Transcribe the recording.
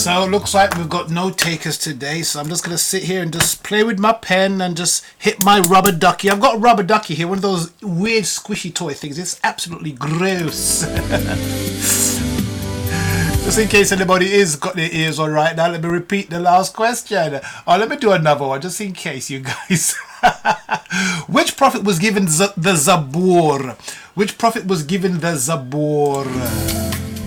So it looks like we've got no takers today, so I'm just going to sit here and just play with my pen and just hit my rubber ducky. I've got a rubber ducky here, one of those weird squishy toy things. It's absolutely gross. Just in case anybody is got their ears on right now, let me repeat the last question. Or let me do another one, just in case, you guys. Which prophet was given the Zabur? Which prophet was given the Zabur?